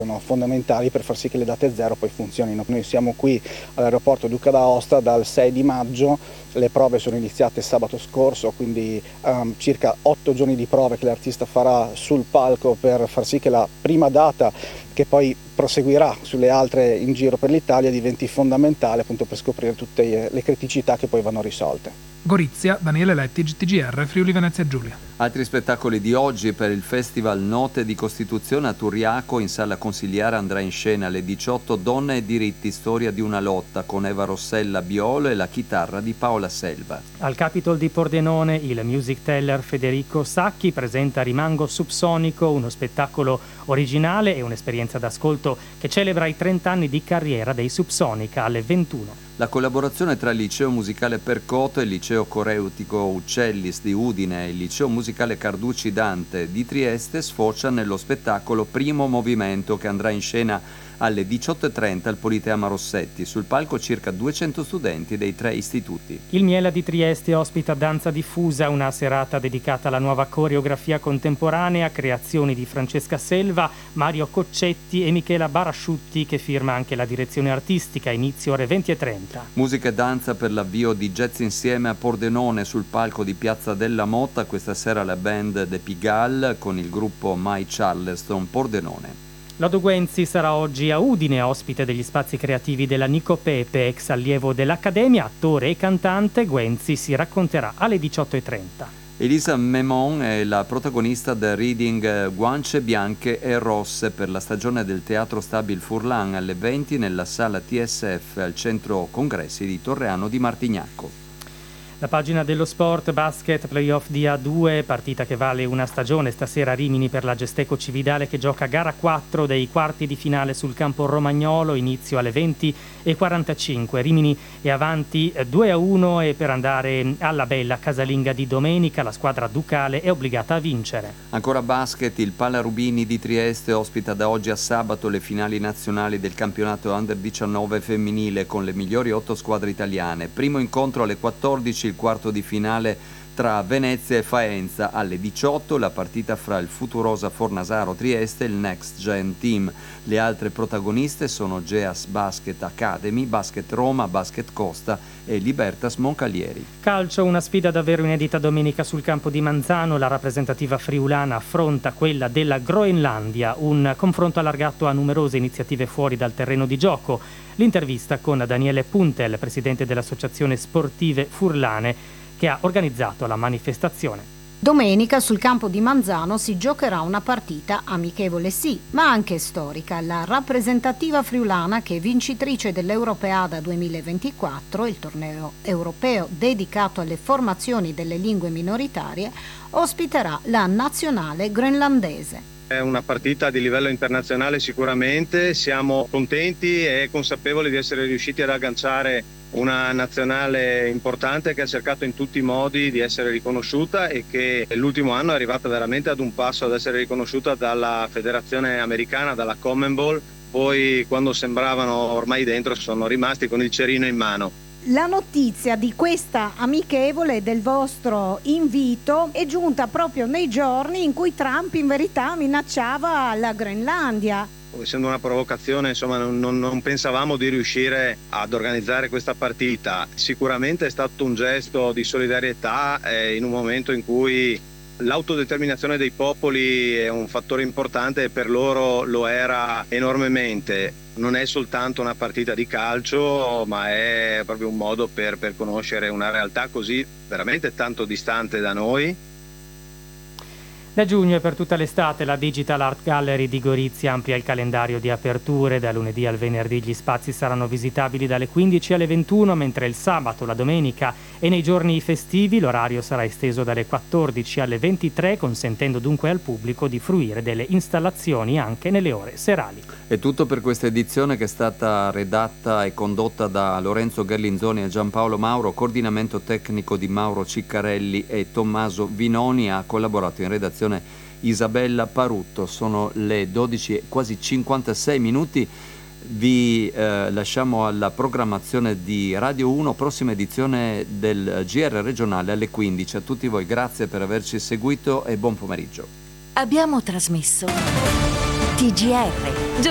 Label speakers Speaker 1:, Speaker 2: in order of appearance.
Speaker 1: sono fondamentali per far sì che le date zero poi funzionino. Noi siamo qui all'aeroporto Duca d'Aosta dal 6 di maggio, le prove sono iniziate sabato scorso, quindi circa 8 giorni di prove che l'artista farà sul palco per far sì che la prima data, che poi proseguirà sulle altre in giro per l'Italia, diventi fondamentale appunto per scoprire tutte le criticità che poi vanno risolte.
Speaker 2: Gorizia, Daniele Lettig, TGR, Friuli Venezia Giulia.
Speaker 3: Altri spettacoli di oggi per il Festival Note di Costituzione a Turiaco. In Sala Consigliare andrà in scena alle 18 Donne e diritti, storia di una lotta, con Eva Rossella Biolo e la chitarra di Paola Selva.
Speaker 4: Al Capitol di Pordenone il music teller Federico Sacchi presenta Rimango Subsonico, uno spettacolo originale e un'esperienza d'ascolto che celebra i 30 anni di carriera dei Subsonica alle 21.
Speaker 3: La collaborazione tra il Liceo Musicale Percoto e il Liceo Coreutico Uccellis di Udine e il Liceo Musicale Carducci Dante di Trieste sfocia nello spettacolo Primo Movimento, che andrà in scena alle 18.30 al Politeama Rossetti. Sul palco circa 200 studenti dei 3 istituti.
Speaker 4: Il Miela di Trieste ospita Danza Diffusa, una serata dedicata alla nuova coreografia contemporanea, creazioni di Francesca Selva, Mario Coccetti e Michela Barasciutti, che firma anche la direzione artistica. Inizio ore 20.30.
Speaker 3: Musica e danza per l'avvio di Jazz Insieme a Pordenone sul palco di Piazza della Motta. Questa sera la band The Pigalle con il gruppo My Charleston Pordenone.
Speaker 4: Lodo Guenzi sarà oggi a Udine, ospite degli spazi creativi della Nico Pepe, ex allievo dell'Accademia, attore e cantante. Guenzi si racconterà alle 18.30.
Speaker 3: Elisa Memon è la protagonista del reading Guance bianche e rosse per la stagione del Teatro Stabil Furlan alle 20 nella sala TSF al centro congressi di Torreano di Martignacco.
Speaker 4: La pagina dello sport, basket, playoff di A2, partita che vale una stagione. Stasera Rimini per la Gesteco Cividale che gioca gara 4 dei quarti di finale sul campo romagnolo, inizio alle 20.45. Rimini è avanti 2-1 e per andare alla bella casalinga di domenica la squadra ducale è obbligata a vincere.
Speaker 3: Ancora basket, il Pala Rubini di Trieste ospita da oggi a sabato le finali nazionali del campionato Under 19 femminile con le migliori 8 squadre italiane. Primo incontro alle 14, il quarto di finale tra Venezia e Faenza. Alle 18 la partita fra il Futurosa Fornasaro Trieste e il Next Gen Team. Le altre protagoniste sono Geas Basket Academy, Basket Roma, Basket Costa e Libertas Moncalieri.
Speaker 4: Calcio, una sfida davvero inedita domenica sul campo di Manzano. La rappresentativa friulana affronta quella della Groenlandia, un confronto allargato a numerose iniziative fuori dal terreno di gioco. L'intervista con Daniele Puntel, presidente dell'Associazione Sportive Furlane, che ha organizzato la manifestazione.
Speaker 5: Domenica sul campo di Manzano si giocherà una partita amichevole sì, ma anche storica. La rappresentativa friulana, che è vincitrice dell'Europeada 2024, il torneo europeo dedicato alle formazioni delle lingue minoritarie, ospiterà la nazionale groenlandese.
Speaker 6: È una partita di livello internazionale sicuramente, siamo contenti e consapevoli di essere riusciti ad agganciare una nazionale importante che ha cercato in tutti i modi di essere riconosciuta e che l'ultimo anno è arrivata veramente ad un passo ad essere riconosciuta dalla federazione americana, dalla Commonwealth. Poi quando sembravano ormai dentro sono rimasti con il cerino in mano.
Speaker 7: La notizia di questa amichevole, del vostro invito, è giunta proprio nei giorni in cui Trump in verità minacciava la Groenlandia.
Speaker 6: Essendo una provocazione, insomma, non pensavamo di riuscire ad organizzare questa partita. Sicuramente è stato un gesto di solidarietà in un momento in cui l'autodeterminazione dei popoli è un fattore importante e per loro lo era enormemente. Non è soltanto una partita di calcio, ma è proprio un modo per conoscere una realtà così veramente tanto distante da noi.
Speaker 4: Da giugno e per tutta l'estate la Digital Art Gallery di Gorizia amplia il calendario di aperture. Da lunedì al venerdì gli spazi saranno visitabili dalle 15 alle 21, mentre il sabato, la domenica e nei giorni festivi l'orario sarà esteso dalle 14 alle 23, consentendo dunque al pubblico di fruire delle installazioni anche nelle ore serali.
Speaker 3: È tutto per questa edizione, che è stata redatta e condotta da Lorenzo Gerlinzoni e Giampaolo Mauro, coordinamento tecnico di Mauro Ciccarelli e Tommaso Vinoni. Ha collaborato in redazione Isabella Parutto. Sono le 12 e quasi 56 minuti. Vi lasciamo alla programmazione di Radio 1, prossima edizione del GR regionale alle 15. A tutti voi grazie per averci seguito e buon pomeriggio.
Speaker 8: Abbiamo trasmesso TGR